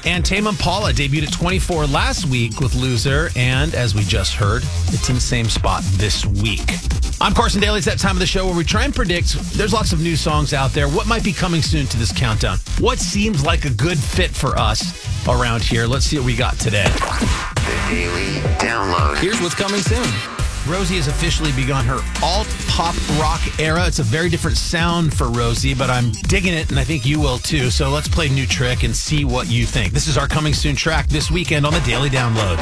And Tame Impala debuted at 24 last week with Loser. And as we just heard, it's in the same spot this week. I'm Carson Daly. It's that time of the show where we try and predict. There's lots of new songs out there. What might be coming soon to this countdown? What seems like a good fit for us around here? Let's see what we got today. The Daily Download. Here's what's coming soon. Rosie has officially begun her alt-pop rock era. It's a very different sound for Rosie, but I'm digging it, and I think you will too. So let's play New Trick and see what you think. This is our coming soon track this weekend on the Daily Download.